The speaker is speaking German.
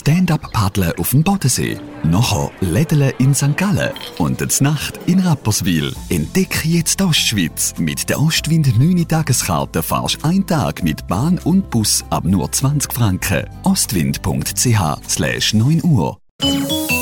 Stand-up-Paddeln auf dem Bodensee. Nachher Lädeln in St. Gallen und die Nacht in Rapperswil. Entdecke jetzt die Ostschweiz. Mit der Ostwind 9-Tageskarte fahrst du einen Tag mit Bahn und Bus ab nur 20 Franken. Ostwind.ch/9 Uhr.